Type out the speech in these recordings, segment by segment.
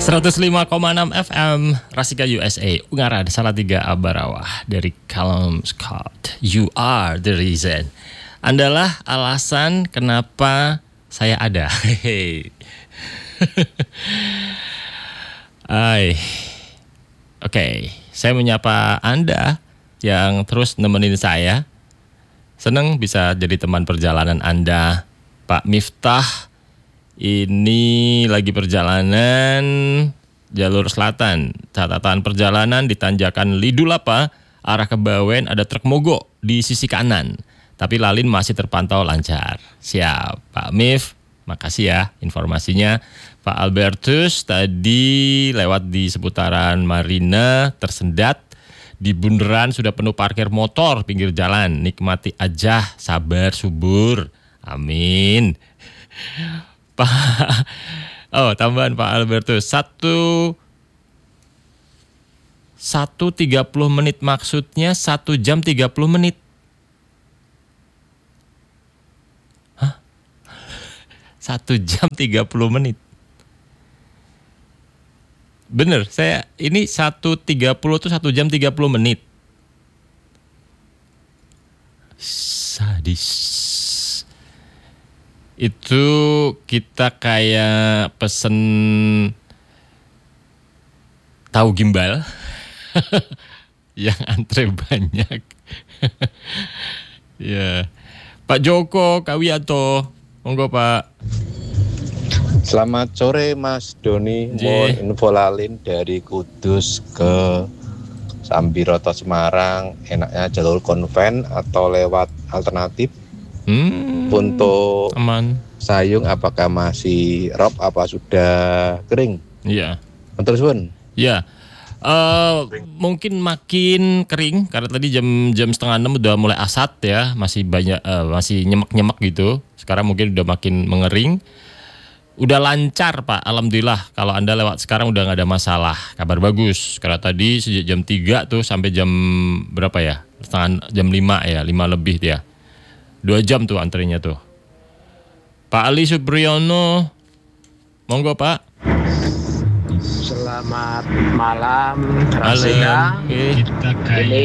105,6 FM Rasika USA Ungaran Salatiga Ambarawa dari Callum Scott. You are the reason. Andalah alasan kenapa saya ada. Oke, saya menyapa Anda yang terus nemenin saya. Senang bisa jadi teman perjalanan Anda, Pak Miftah. Ini lagi perjalanan jalur selatan. Catatan perjalanan di tanjakan Lidulapa, arah ke Bawen ada truk mogok di sisi kanan. Tapi lalin masih terpantau lancar. Siap, Pak Mif. Makasih ya informasinya. Pak Albertus tadi lewat di seputaran Marina tersendat. Di bundaran sudah penuh parkir motor pinggir jalan. Nikmati aja, sabar, subur. Amin. Tambahan Pak Albertus 1:30 menit maksudnya 1 jam 30 menit. Hah? 1 jam 30 menit. Bener, saya ini 1:30 tuh 1 jam 30 menit. Sadis. Itu kita kayak pesen tahu gimbal yang antre banyak. Ya, Pak Joko Kawiyato, monggo Pak. Selamat sore Mas Doni, mohon info lalin dari Kudus ke Sambiroto Semarang, enaknya jalur konven atau lewat alternatif? Untuk aman. Sayung apakah masih rob apa sudah kering? Iya. Betul Sun? Iya. Mungkin makin kering karena tadi jam 5:30 udah mulai asat ya, masih banyak masih nyemek gitu. Sekarang mungkin udah makin mengering. Udah lancar Pak, alhamdulillah. Kalau Anda lewat sekarang udah nggak ada masalah. Kabar bagus. Karena tadi sejak jam 3 tuh sampai jam berapa ya? Jam 5 ya, 5 lebih dia. 2 jam tuh antrenya tuh. Pak Ali Supriyono, monggo Pak. Selamat malam, Rasika. Ini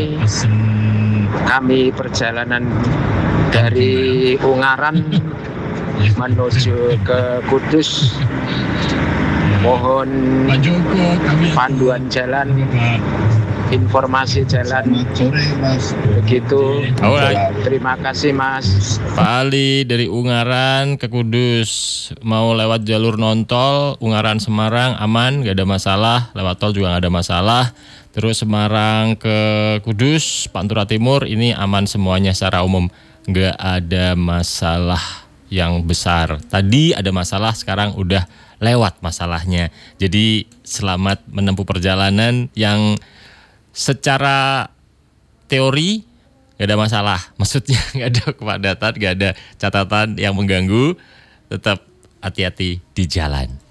kami perjalanan dari Ungaran menuju ke Kudus. Mohon panduan jalan, informasi jalan. Begitu. Terima kasih Mas. Pak Ali dari Ungaran ke Kudus, mau lewat jalur non-tol Ungaran Semarang aman, gak ada masalah. Lewat tol juga gak ada masalah. Terus Semarang ke Kudus, Pantura Timur ini aman semuanya secara umum, gak ada masalah yang besar. Tadi ada masalah, sekarang udah lewat masalahnya. Jadi selamat menempuh perjalanan yang secara teori gak ada masalah. Maksudnya gak ada kepadatan, gak ada catatan yang mengganggu. Tetap hati-hati di jalan.